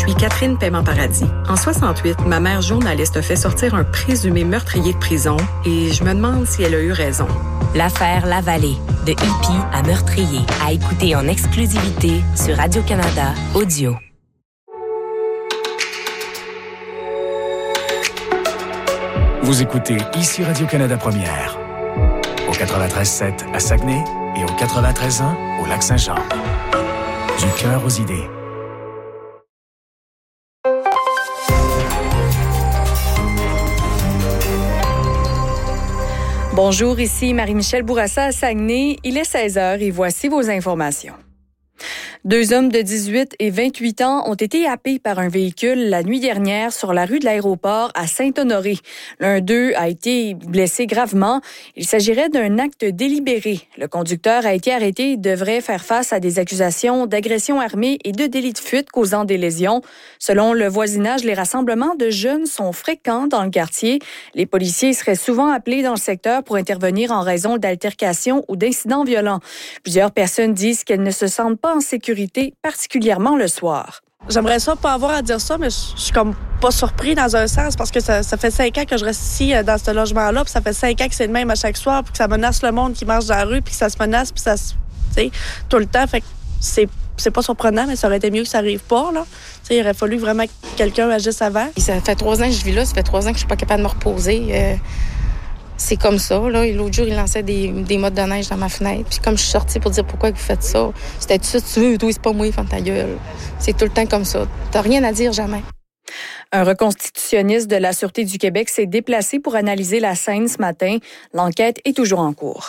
suis Catherine Paiement-Paradis. En 68, ma mère journaliste a fait sortir un présumé meurtrier de prison et je me demande si elle a eu raison. L'affaire Lavallée, de hippie à meurtrier, à écouter en exclusivité sur Radio-Canada Audio. Vous écoutez ici Radio-Canada Première, au 93.7 à Saguenay et au 93.1 au Lac-Saint-Jean. Du cœur aux idées. Bonjour, ici Marie-Michel Bourassa à Saguenay. Il est 16h et voici vos informations. 2 hommes de 18 et 28 ans ont été happés par un véhicule la nuit dernière sur la rue de l'aéroport à Saint-Honoré. L'un d'eux a été blessé gravement. Il s'agirait d'un acte délibéré. Le conducteur a été arrêté et devrait faire face à des accusations d'agression armée et de délit de fuite causant des lésions. Selon le voisinage, les rassemblements de jeunes sont fréquents dans le quartier. Les policiers seraient souvent appelés dans le secteur pour intervenir en raison d'altercations ou d'incidents violents. Plusieurs personnes disent qu'elles ne se sentent pas en sécurité, particulièrement le soir. J'aimerais ça pas avoir à dire ça, mais je suis comme pas surpris dans un sens parce que ça fait 5 ans que je reste ici dans ce logement-là, puis ça fait 5 ans que c'est le même à chaque soir, puis que ça menace le monde qui marche dans la rue, puis que ça se menace, puis ça se... Tu sais, tout le temps. Fait que c'est pas surprenant, mais ça aurait été mieux que ça arrive pas, là. Tu sais, il aurait fallu vraiment que quelqu'un agisse avant. Ça fait 3 ans que je vis là, ça fait 3 ans que je suis pas capable de me reposer. C'est comme ça, là. Et l'autre jour, il lançait des mottes de neige dans ma fenêtre. Puis comme je suis sortie pour dire pourquoi vous faites ça, c'était tout ça, tu veux, toi, c'est pas moi, ferme ta gueule. C'est tout le temps comme ça. T'as rien à dire, jamais. Un reconstitutionniste de la Sûreté du Québec s'est déplacé pour analyser la scène ce matin. L'enquête est toujours en cours.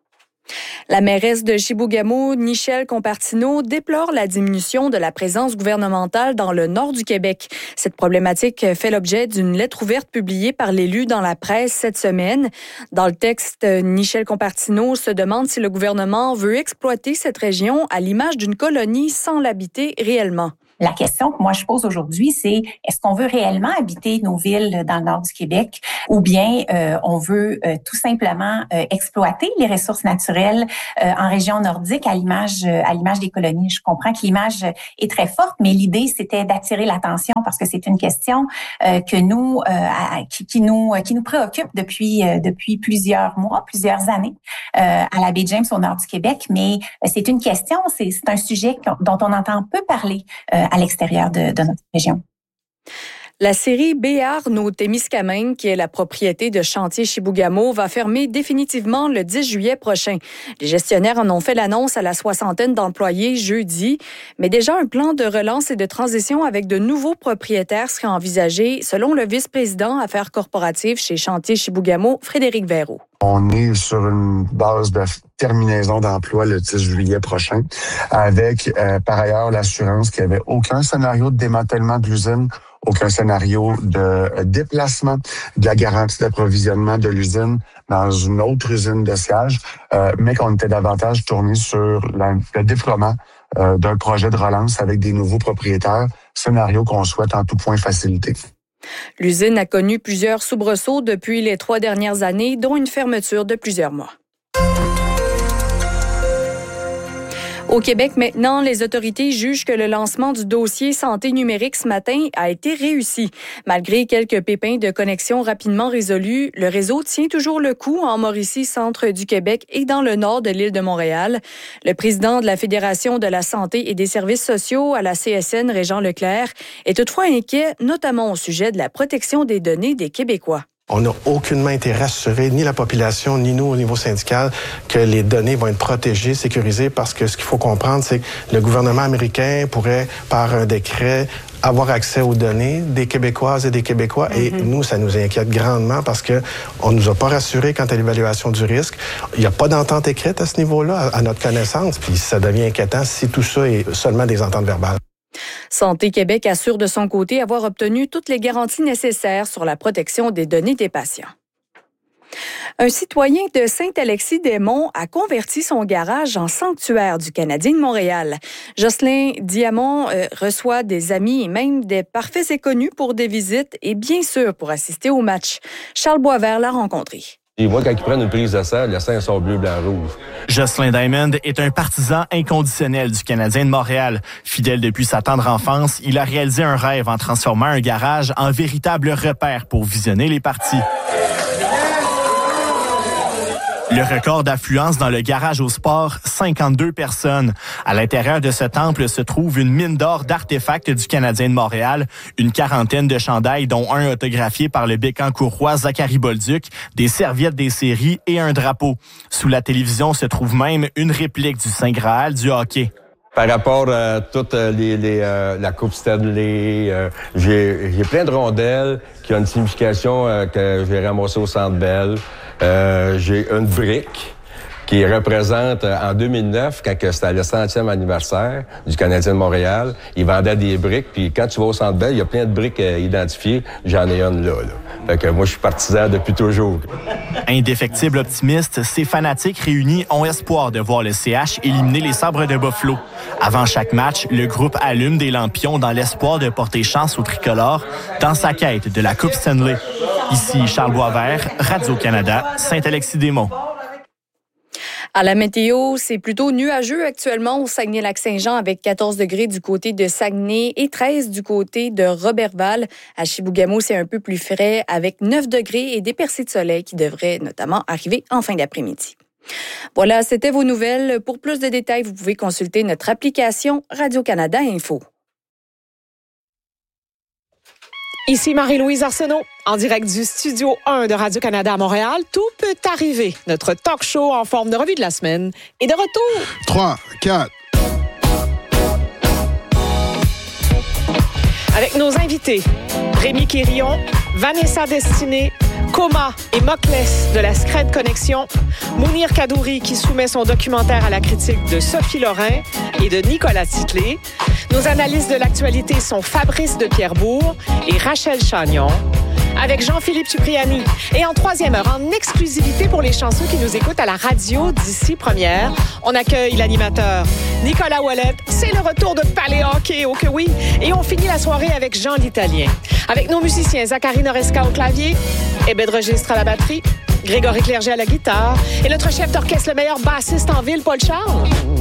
La mairesse de Chibougamau, Nichelle Compartino, déplore la diminution de la présence gouvernementale dans le nord du Québec. Cette problématique fait l'objet d'une lettre ouverte publiée par l'élu dans la presse cette semaine. Dans le texte, Nichelle Compartino se demande si le gouvernement veut exploiter cette région à l'image d'une colonie sans l'habiter réellement. La question que moi je pose aujourd'hui, c'est est-ce qu'on veut réellement habiter nos villes dans le nord du Québec ou bien on veut tout simplement exploiter les ressources naturelles en région nordique à l'image des colonies. Je comprends que l'image est très forte, mais l'idée c'était d'attirer l'attention parce que c'est une question que nous qui nous préoccupe depuis plusieurs mois, plusieurs années à la baie James au nord du Québec, mais c'est une question, c'est un sujet dont on entend peu parler à l'extérieur de notre région. La série Béarn-Témiscamingue, qui est la propriété de Chantier Chibougamau, va fermer définitivement le 10 juillet prochain. Les gestionnaires en ont fait l'annonce à la 60aine d'employés jeudi, mais déjà un plan de relance et de transition avec de nouveaux propriétaires serait envisagé, selon le vice-président affaires corporatives chez Chantier Chibougamau, Frédéric Verreault. On est sur une base de terminaison d'emploi le 10 juillet prochain, avec par ailleurs l'assurance qu'il n'y avait aucun scénario de démantèlement de l'usine, aucun scénario de déplacement de la garantie d'approvisionnement de l'usine dans une autre usine de siège, mais qu'on était davantage tourné sur le déploiement d'un projet de relance avec des nouveaux propriétaires, scénario qu'on souhaite en tout point faciliter. L'usine a connu plusieurs soubresauts depuis les 3 dernières années, dont une fermeture de plusieurs mois. Au Québec, maintenant, les autorités jugent que le lancement du dossier santé numérique ce matin a été réussi. Malgré quelques pépins de connexion rapidement résolus, le réseau tient toujours le coup en Mauricie, centre du Québec et dans le nord de l'île de Montréal. Le président de la Fédération de la santé et des services sociaux à la CSN, Régent Leclerc, est toutefois inquiet, notamment au sujet de la protection des données des Québécois. On n'a aucunement été rassuré, ni la population, ni nous au niveau syndical, que les données vont être protégées, sécurisées, parce que ce qu'il faut comprendre, c'est que le gouvernement américain pourrait, par un décret, avoir accès aux données des Québécoises et des Québécois. Et nous, ça nous inquiète grandement parce que on nous a pas rassurés quant à l'évaluation du risque. Il n'y a pas d'entente écrite à ce niveau-là, à notre connaissance. Puis ça devient inquiétant si tout ça est seulement des ententes verbales. Santé Québec assure de son côté avoir obtenu toutes les garanties nécessaires sur la protection des données des patients. Un citoyen de Saint-Alexis-des-Monts a converti son garage en sanctuaire du Canadien de Montréal. Jocelyn Diamant reçoit des amis et même des parfaits inconnus pour des visites et bien sûr pour assister au match. Charles Boisvert l'a rencontré. Et moi, quand ils prennent une prise de sang, le sang sort bleu, blanc, rouge. Jocelyn Diamond est un partisan inconditionnel du Canadien de Montréal. Fidèle depuis sa tendre enfance, il a réalisé un rêve en transformant un garage en véritable repère pour visionner les parties. Le record d'affluence dans le garage au sport, 52 personnes. À l'intérieur de ce temple se trouve une mine d'or d'artefacts du Canadien de Montréal, une quarantaine de chandails dont un autographié par le Bécancourrois Zachary Bolduc, des serviettes des séries et un drapeau. Sous la télévision se trouve même une réplique du Saint Graal du hockey. Par rapport à toute la Coupe Stanley, j'ai plein de rondelles qui ont une signification que j'ai ramassée au Centre Bell. J'ai une brique qui représente, en 2009, quand c'était le 100e anniversaire du Canadien de Montréal, ils vendaient des briques, puis quand tu vas au Centre Bell, il y a plein de briques identifiées. J'en ai une là. Fait que moi, je suis partisan depuis toujours. Indéfectible optimiste, ces fanatiques réunis ont espoir de voir le CH éliminer les Sabres de Buffalo. Avant chaque match, le groupe allume des lampions dans l'espoir de porter chance au tricolore dans sa quête de la Coupe Stanley. Ici Charles Boisvert, Radio-Canada, Saint-Alexis-des-Monts. À la météo, c'est plutôt nuageux actuellement au Saguenay-Lac-Saint-Jean avec 14 degrés du côté de Saguenay et 13 du côté de Roberval. À Chibougamau, c'est un peu plus frais avec 9 degrés et des percées de soleil qui devraient notamment arriver en fin d'après-midi. Voilà, c'était vos nouvelles. Pour plus de détails, vous pouvez consulter notre application Radio-Canada Info. Ici Marie-Louise Arsenault, en direct du Studio 1 de Radio-Canada à Montréal. Tout peut arriver. Notre talk show en forme de revue de la semaine est de retour. 3, 4. Avec nos invités, Rémi Quirion, Vanessa Destinée, Coma et Moclès de la Scred Connexion, Mounir Kadouri qui soumet son documentaire à la critique de Sophie Lorrain et de Nicolas Titley. Nos analystes de l'actualité sont Fabrice de Pierrebourg et Rachel Chagnon, avec Jean-Philippe Cipriani. Et en troisième heure, en exclusivité pour les chanceux qui nous écoutent à la radio d'ici première, on accueille l'animateur Nicolas Ouellet. C'est le retour de Palais Hockey, oh que oui! Et on finit la soirée avec Jean l'Italien. Avec nos musiciens Zachary Noresca au clavier, Ebed Registre à la batterie, Grégory Clerget à la guitare et notre chef d'orchestre, le meilleur bassiste en ville, Paul Charles.